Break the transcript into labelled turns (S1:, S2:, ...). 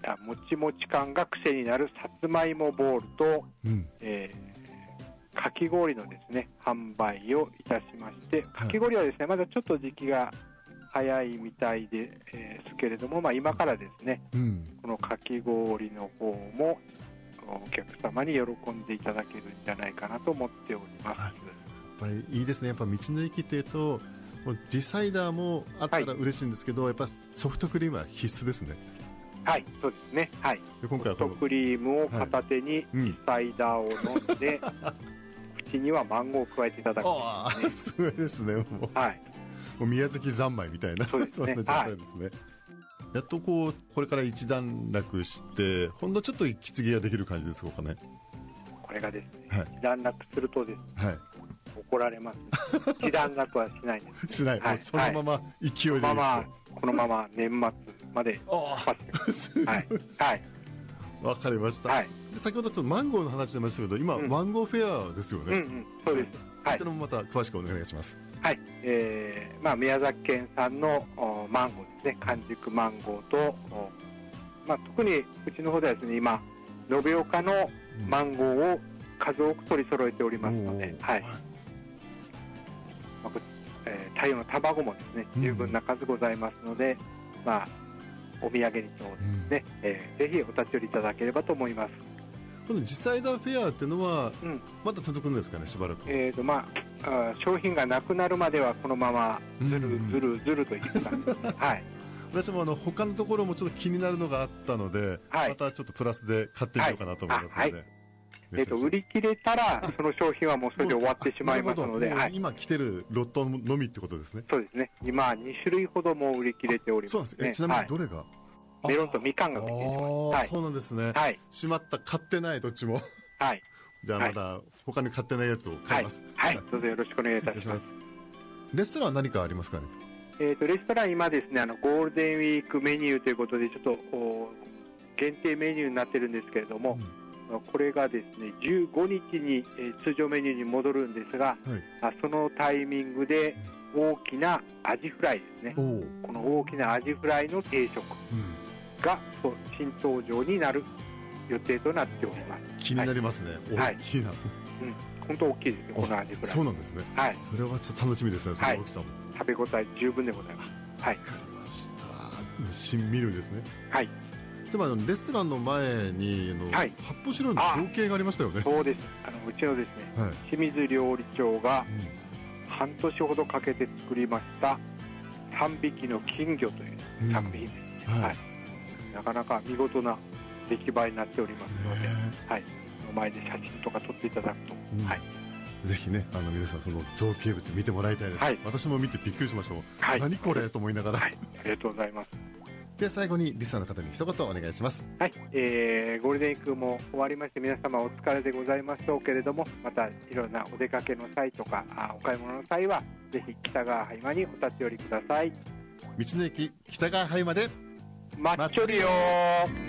S1: もちもち感が癖になるさつまいもボールと、かき氷のですね販売をいたしまして、かき氷はですねまだちょっと時期が早いみたいですけれども、今からですね、このかき氷の方もお客様に喜んでいただけるんじゃないかなと思っております。
S2: やっぱりいいですね。やっぱ道の駅というともう地サイダーもあったら嬉しいんですけど、やっぱソフトクリームは必須ですね。
S1: はい、そうですね。はい。
S2: で今回は
S1: ソフトクリームを片手に地サイダーを飲んで、口にはマンゴーを加えていただくんですね。
S2: すごいですね。もう宮崎三昧みたいな、
S1: そうですね。
S2: そんな状態ですね。やっとこれから一段落してほんのちょっと息継ぎができる感じですかね。
S1: これがですね、一段落するとですね、怒られます。一段落はしないです、
S2: しない、そのまま勢いで
S1: このまま年末まで走ってます。
S2: わかりました。で先ほどちょっとマンゴーの話出ましたけど、今、マンゴーフェアですよね。
S1: そうです。
S2: こちらもまた詳しくお願いします。
S1: はい、宮崎県産のマンゴーですね、完熟マンゴーと、特にうちの方ではですね、今延岡のマンゴーを数多く取り揃えておりますので、太陽の卵もですね十分な数ございますので、お土産にとですね、ぜひお立ち寄りいただければと思います。
S2: この実際ダーフェアっていうのは、まだ続くんですかね、しばらく。
S1: 商品がなくなるまではこのままずるずるずるといく感じです。
S2: 私も他のところもちょっと気になるのがあったので、またちょっとプラスで買ってみようかなと思いますので。
S1: 売り切れたらその商品はもうそれで終わってしまいますので、
S2: 今来てるロットのみってことですね。
S1: そうですね。今2種類ほども売り切れておりますね。
S2: そうなんです。ちなみにどれが？
S1: メロンとみかんが売り切れてます。
S2: そうなんですね。しまった、買ってないどっちも。じゃあまだ他に買ってないやつを買います。
S1: どうぞよろしくお願いいたします。
S2: レストラン何かありますかね？
S1: レストラン今ですね、ゴールデンウィークメニューということでちょっと限定メニューになってるんですけれども、これがですね15日に通常メニューに戻るんですが、そのタイミングで大きなアジフライですね、この大きなアジフライの定食が新登場になる予定となっております。
S2: 気になりますね。大きいな。
S1: 本当大きいですよ、このアジフライ。
S2: そうなんですね。それはちょっと楽しみですね、その大きさも。
S1: 食べ応え十分でございます。
S2: わかりました。新メニューですね。つまりレストランの前に発泡スチロールの造形がありましたよね。そうです。
S1: うちのですね、清水料理長が半年ほどかけて作りました3匹の金魚という作品です。なかなか見事な出来栄えになっておりますので、お前で写真とか撮っていただくと、
S2: ぜひね、皆さんその造形物見てもらいたいです。私も見てびっくりしましたもん。何これと思いながら。あ
S1: りがとうございます。
S2: で最後にリスナーの方に一言お願いします。
S1: ゴールデンウィークも終わりまして、皆様お疲れでございましょうけれども、またいろんなお出かけの際とかお買い物の際はぜひ北川ハイマにお立ち寄りください。
S2: 道の駅北川ハイマで
S1: 待っちょるよー。